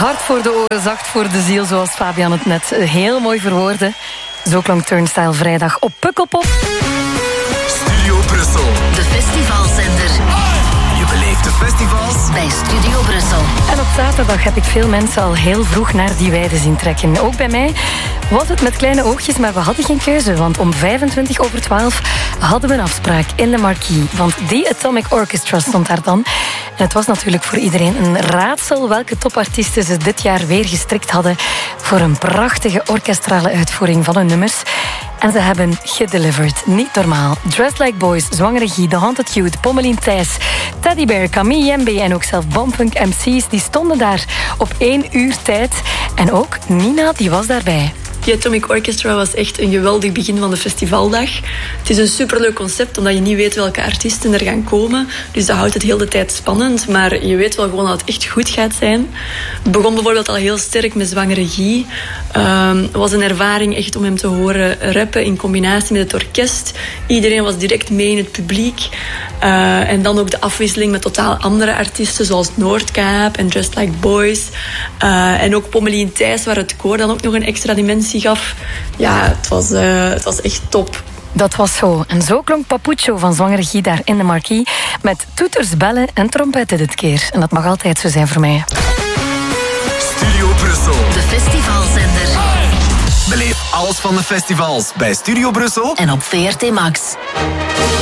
Hard voor de oren, zacht voor de ziel, zoals Fabian het net heel mooi verwoordde. Zo klonk Turnstile vrijdag op Pukkelpop. Studio Brussel. De festivalzender. Je beleeft de festivals bij Studio Brussel. En op zaterdag heb ik veel mensen al heel vroeg naar die weide zien trekken. Ook bij mij was het met kleine oogjes, maar we hadden geen keuze. Want om 12:25 hadden we een afspraak in de Marquee. Want The Atomic Orchestra stond daar dan. En het was natuurlijk voor iedereen een raadsel welke topartiesten ze dit jaar weer gestrikt hadden voor een prachtige orkestrale uitvoering van hun nummers. En ze hebben gedelivered. Niet normaal. Dressed Like Boys, Zwangere Guy, The Haunted Youth, Pommelien Thijs, Teddy Bear, Camille Jembe en ook zelf Bompunk MC's, die stonden daar op 1 uur tijd. En ook Nina, die was daarbij. The Atomic Orchestra was echt een geweldig begin van de festivaldag. Het is een superleuk concept, omdat je niet weet welke artiesten er gaan komen. Dus dat houdt het heel de tijd spannend. Maar je weet wel gewoon dat het echt goed gaat zijn. Het begon bijvoorbeeld al heel sterk met Zwangere Guy. Het was een ervaring echt om hem te horen rappen in combinatie met het orkest. Iedereen was direct mee in het publiek. En dan ook de afwisseling met totaal andere artiesten, zoals Noordkaap en Just Like Boys. En ook Pommelien Thijs, waar het koor dan ook nog een extra dimensie gaf. Ja, het was echt top. Dat was zo. En zo klonk Papucho van Zwangere Guy daar in de Marquee. Met toeters, bellen en trompetten dit keer. En dat mag altijd zo zijn voor mij. Studio Brussel. De festivalzender. Beleef alles van de festivals bij Studio Brussel en op VRT Max.